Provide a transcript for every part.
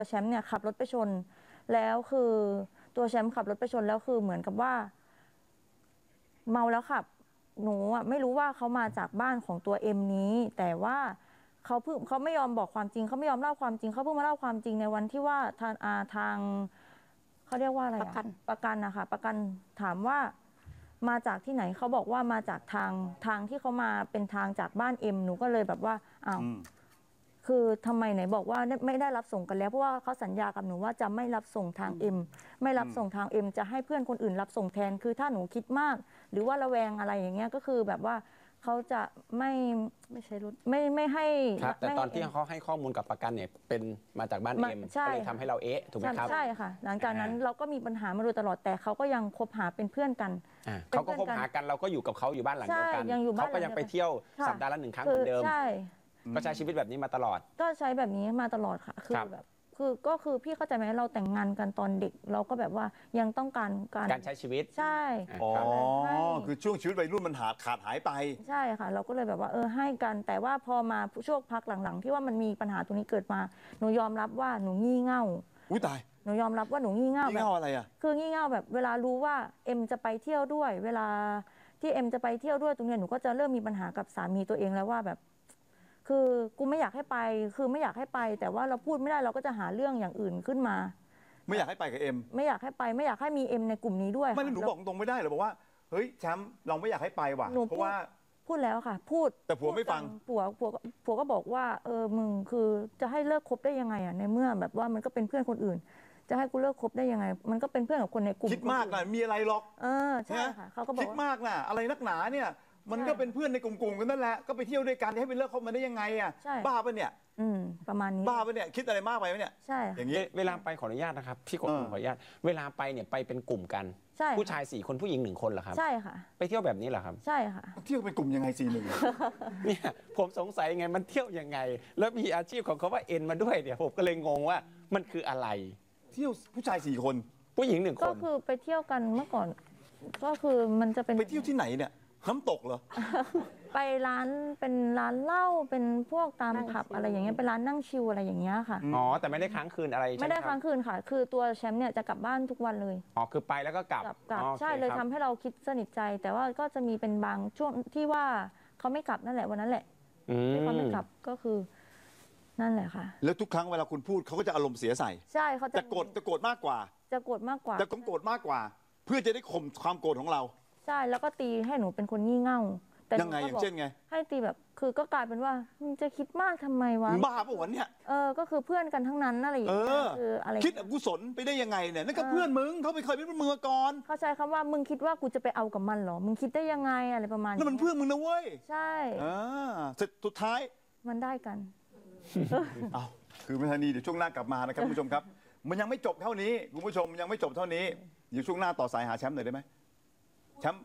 แชมป์เนี่ยขับรถไปชนแล้วคือตัวแชมป์ขับรถไปชนแล้วคือเหมือนกับว่าเมาแล้วขับหนูอ่ะไม่รู้ว่าเขามาจากบ้านของตัวเอ็มนี้แต่ว่าเขาไม่ยอมบอกความจริงเขาไม่ยอมเล่าความจริงเขาเพิ่งมาเล่าความจริงในวันที่ว่าทางเขาเรียกว่าอะไรประกันนะคะประกันถามว่ามาจากที่ไหนเขาบอกว่ามาจากทางที่เขามาเป็นทางจากบ้านเอ็มหนูก็เลยแบบว่าอ้าวคือทำไมไหนบอกว่าไม่ได้รับส่งกันแล้วเพราะว่าเขาสัญญากับหนูว่าจะไม่รับส่งทางเอ็มไม่รับส่งทางเอ็มจะให้เพื่อนคนอื่นรับส่งแทนคือถ้าหนูคิดมากหรือว่าระแวงอะไรอย่างเงี้ยก็คือแบบว่าเขาจะไม่ใช่รถไม่ให้ครับแต่ตอนที่เขาให้ข้อมูลกับประกันเนี่ยเป็นมาจากบ้านเอ็มก็เลยทำให้เราถูกไหมครับใช่ค่ะหลังจากนั้นเราก็มีปัญหามาโดยตลอดแต่เขาก็ยังคบหาเป็นเพื่อนกันเขาก็คบหากันเราก็อยู่กับเขาอยู่บ้านหลังเดียวกันเขาก็ยังไปเที่ยวสัปดาห์ละ1 ครั้งเหมือนเดิมก็ใช้ชีวิตแบบนี้มาตลอดก็ใช้แบบนี้มาตลอดค่ะคือแบบก็คือพี่เข้าใจไหมเราแต่งงานกันตอนเด็กเราก็แบบว่ายังต้องการใช้ชีวิตใช่อ๋อคือช่วงชีวิตวัยรุ่นมันขาดหายไปใช่ค่ะเราก็เลยแบบว่าให้กันแต่ว่าพอมาช่วงพักหลังๆที่ว่ามันมีปัญหาตรงนี้เกิดมาหนูยอมรับว่าหนูงี่เง่าอุ้ยตายหนูยอมรับว่าหนูงี่เง่างี่เง่าอะไรอ่ะคืองี่เง่าแบบเวลารู้ว่าเอ็มจะไปเที่ยวด้วยเวลาที่เอ็มจะไปเที่ยวด้วยตรงนี้หนูก็จะเริ่มมีปัญหากับสามีตัวเองแล้วว่าแบบคือกูไม่อยากให้ไปคือไม่อยากให้ไปแต่ว่าเราพูดไม่ได้เราก็จะหาเรื่องอย่างอื่นขึ้นมาไม่อยากให้ไปกับเอ็มไม่อยากให้ไปไม่อยากให้มีเอ็มในกลุ่มนี้ด้วยไม่หนูบอกตรงไม่ได้หรอบอกว่าเฮ้ยแชมป์เราไม่อยากให้ไปว่ะเพราะว่าพูดแล้วค่ะพูดแต่ผัวไม่ฟังผัวก็บอกว่ามึงคือจะให้เลิกคบได้ยังไงอ่ะในเมื่อแบบว่ามันก็เป็นเพื่อนคนอื่นจะให้กูเลิกคบได้ยังไงมันก็เป็นเพื่อนกับคนในกลุ่มคิดมากนะมีอะไรหรอกใช่ค่ะเขาก็บอกคิดมากนะอะไรนักหนาเนี่ยมันก็เป็นเพื่อนในกลุ่มๆกันนั่นแหละก็ไปเที่ยวด้วยกันให้ไปเลิกคบมันได้ยังไงอ่ะบ้าปะเนี่ยประมาณนี้บ้าปะเนี่ยคิดอะไรมากไปไหมเนี่ยใช่อย่างนี้เวลาไปขออนุญาตนะครับพี่ขออนุญาตเวลาไปเนี่ยไปเป็นกลุ่มกันผู้ชาย4 คนผู้หญิง1 คนเหรอครับใช่ค่ะไปเที่ยวแบบนี้เหรอครับใช่ค่ะเที่ยวเป็นกลุ่มยังไง4 1 เนี่ยผมสงสัยไงมันเที่ยวยังไงแล้วมีอาชีพของเขาว่าเอ็นมาด้วยเนี่ยผมก็เลยงงว่ามันคืออะไรเที่ยวผู้ชาย4 คนผู้หญิง1 คนก็คือไปเที่ยวกันเมื่อก่อนก็คือมันจะเป็นไปเที่ยวที่ไหนเนี่ยน้ำตกเหรอไปร้านเป็นร้านเหล้าเป็นพวกตามผับอะไรอย่างเงี้ยเป็นร้านนั่งชิลอะไรอย่างเงี้ยค่ะอ๋อแต่ไม่ได้ค้างคืนอะไรไม่ได้ค้างคืนค่ะคือตัวแชมป์เนี่ยจะกลับบ้านทุกวันเลยอ๋อคือไปแล้วก็กลับใช่เลยทำให้เราคิดสนิทใจแต่ว่าก็จะมีเป็นบางช่วงที่ว่าเขาไม่กลับนั่นแหละวันนั้นแหละที่เขาไม่กลับก็คือนั่นแหละค่ะแล้วทุกครั้งเวลาคุณพูดเขาก็จะอารมณ์เสียใส่ใช่เขาจะโกรธมากกว่าจะโกรธมากกว่าจะโกรธมากกว่าเพื่อจะได้ข่มความโกรธของเราใช่แล้วก็ตีให้หนูเป็นคนงี่เง่ายังไงอย่างเช่นไงให้ตีแบบคือก็กลายเป็นว่ามึงจะคิดมากทำไมวะบ้าปะวะเนี่ยก็คือเพื่อนกันทั้งนั้นอะไรอย่างเงี้ยคืออะไรคิดอกุศลไปได้ยังไงเนี่ยนั่นก็เพื่อนมึงเขาเคยเป็นมือก่อนเขาใช้คำว่ามึงคิดว่ากูจะไปเอากับมันเหรอมึงคิดได้ยังไงอะไรประมาณนี้นั่นมันเพื่อนมึงนะเว้ยใช่สุดท้ายมันได้กันเอาคือไม่ทันทีเดี๋ยวช่วงหน้ากลับมานะครับคุณผู้ชมครับมันยังไม่จบเท่านี้คุณผู้ชมยังไม่จบเท่านี้เดี๋ยวช่วงหน้าต่อสายหาแชมป์หน่อยได้ไหมแชมป์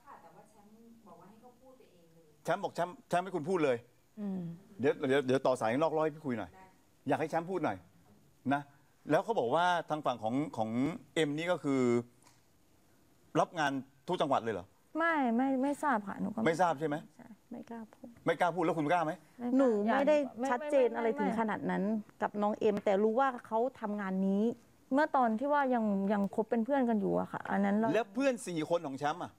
แชมป์บอกแชมป์ให้คุณพูดเลยเดี๋ยวต่อสายนอกร้อยพี่คุยหน่อยอยากให้แชมป์พูดหน่อยนะแล้วเขาบอกว่าทางฝั่งของเอ็มนี่ก็คือรับงานทุกจังหวัดเลยเหรอไม่ทราบค่ะหนูก็ไม่ทราบใช่ไหมไม่กล้าพูดแล้วคุณกล้าไหมหนูไม่ได้ชัดเจนอะไรถึงขนาดนั้นกับน้องเอ็มแต่รู้ว่าเขาทำงานนี้เมื่อตอนที่ว่ายังคบเป็นเพื่อนกันอยู่อะค่ะอันนั้นแล้วเพื่อน4 คนของแชมป์อะ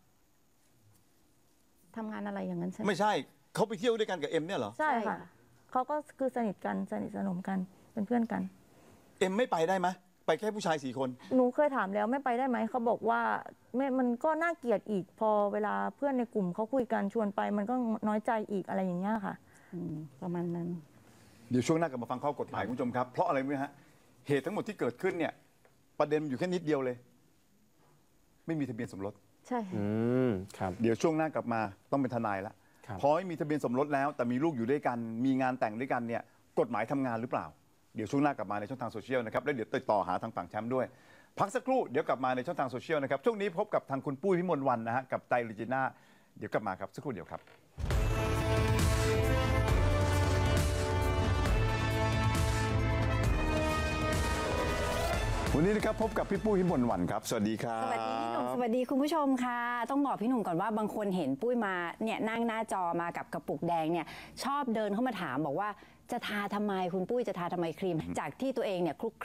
ทำงานอะไรอย่างนั้นใช่ไหมไม่ใช่เขาไปเที่ยวด้วยกันกับเอ็มเนี่ยเหรอใช่ค่ะเขาก็คือสนิทกันสนิทสนมกันเป็นเพื่อนกันเอ็มไม่ไปได้ไหมไปแค่ผู้ชาย4 คนหนูเคยถามแล้วไม่ไปได้ไหมเขาบอกว่ามันก็น่าเกลียดอีกพอเวลาเพื่อนในกลุ่มเขาคุยกันชวนไปมันก็น้อยใจอีกอะไรอย่างเงี้ยค่ะประมาณนั้นเดี๋ยวช่วงหน้ากลับมาฟังข้อกฎหมายคุณผู้ชมครับเพราะอะไรไหมฮะเหตุทั้งหมดที่เกิดขึ้นเนี่ยประเด็นอยู่แค่นิดเดียวเลยไม่มีทะเบียนสมรสใช่ครับเดี๋ยวช่วงหน้ากลับมาต้องเป็นทนายละพอไม่มีทะเบียนสมรสแล้วแต่มีลูกอยู่ด้วยกันมีงานแต่งด้วยกันเนี่ยกฎหมายทำงานหรือเปล่าเดี๋ยวช่วงหน้ากลับมาในช่องทางโซเชียลนะครับแล้วเดี๋ยวติดต่อหาทางฝั่งแชมป์ด้วยพักสักครู่เดี๋ยวกลับมาในช่องทางโซเชียลนะครับช่วงนี้พบกับทางคุณปุ้ยพิมลวรรณนะฮะกับไตรลิจิน่าเดี๋ยวกลับมาครับสักครู่เดียวครับวันนี้นะครับพบกับพี่ปุ้ยพิมลวรรณครับสวัสดีครับสวัสดีพี่หนุ่มสวัสดีคุณผู้ชมค่ะต้องบอกพี่หนุ่มก่อนว่าบางคนเห็นปุ้ยมาเนี่ยนั่งหน้าจอมากับกระปุกแดงเนี่ยชอบเดินเข้ามาถามบอกว่าจะทาทำไมคุณปุ้ยจะทาทำไมครีมจากที่ตัวเองเนี่ยคลุก